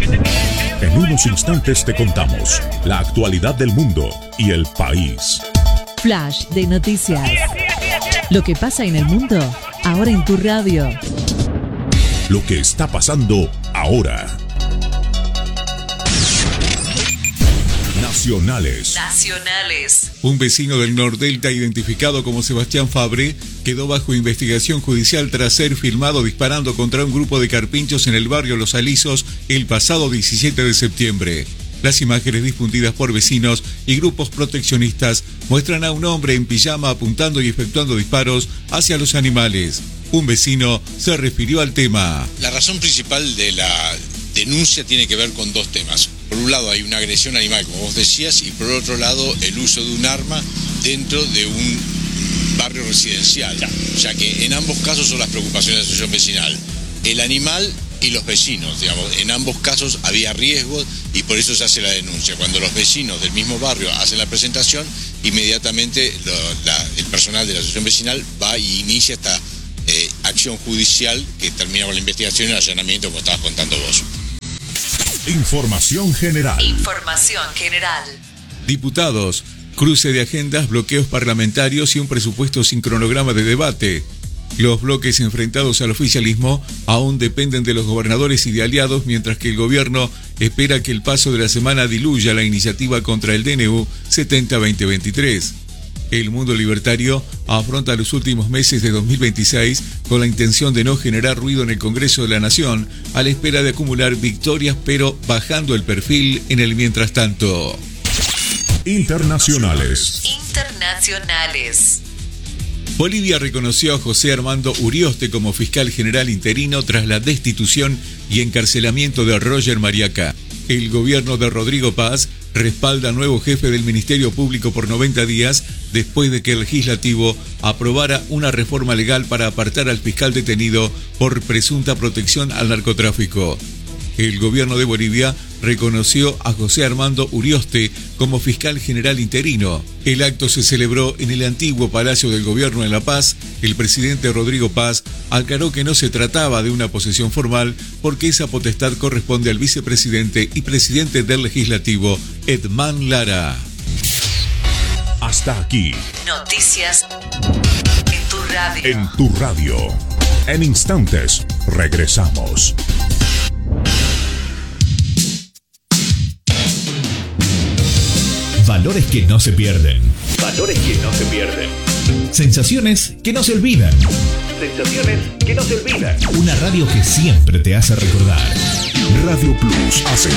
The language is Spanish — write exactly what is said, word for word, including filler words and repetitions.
En unos instantes te contamos la actualidad del mundo y el país. Flash de noticias. Lo que pasa en el mundo, ahora en tu radio. Lo que está pasando ahora. Nacionales. Nacionales. Un vecino del Nordelta, identificado como Sebastián Fabre, quedó bajo investigación judicial tras ser filmado disparando contra un grupo de carpinchos en el barrio Los Alisos el pasado diecisiete de septiembre. Las imágenes difundidas por vecinos y grupos proteccionistas muestran a un hombre en pijama apuntando y efectuando disparos hacia los animales. Un vecino se refirió al tema. La razón principal de la denuncia tiene que ver con dos temas. Por un lado hay una agresión animal, como vos decías, y por otro lado el uso de un arma dentro de un barrio residencial. O sea que en ambos casos son las preocupaciones de la asociación vecinal. El animal y los vecinos, digamos, en ambos casos había riesgos y por eso se hace la denuncia. Cuando los vecinos del mismo barrio hacen la presentación, inmediatamente lo, la, el personal de la asociación vecinal va y inicia esta eh, acción judicial que termina con la investigación y el allanamiento, como estabas contando vos. Información general. Información general. Diputados, cruce de agendas, bloqueos parlamentarios y un presupuesto sin cronograma de debate. Los bloques enfrentados al oficialismo aún dependen de los gobernadores y de aliados, mientras que el gobierno espera que el paso de la semana diluya la iniciativa contra el D N U setenta veinte veintitrés. El mundo libertario afronta los últimos meses de dos mil veintiséis con la intención de no generar ruido en el Congreso de la Nación, a la espera de acumular victorias, pero bajando el perfil en el mientras tanto. Internacionales. Internacionales. Bolivia reconoció a José Armando Urioste como fiscal general interino tras la destitución y encarcelamiento de Roger Mariaca. El gobierno de Rodrigo Paz respalda al nuevo jefe del Ministerio Público por noventa días después de que el legislativo aprobara una reforma legal para apartar al fiscal detenido por presunta protección al narcotráfico. El gobierno de Bolivia reconoció a José Armando Urioste como fiscal general interino. El acto se celebró en el antiguo Palacio del Gobierno en La Paz. El presidente Rodrigo Paz aclaró que no se trataba de una posesión formal porque esa potestad corresponde al vicepresidente y presidente del Legislativo, Edmán Lara. Hasta aquí. Noticias en tu radio. En tu radio. En instantes, regresamos. Valores que no se pierden. Valores que no se pierden. Sensaciones que no se olvidan. Sensaciones que no se olvidan. Una radio que siempre te hace recordar. Radio Plus hace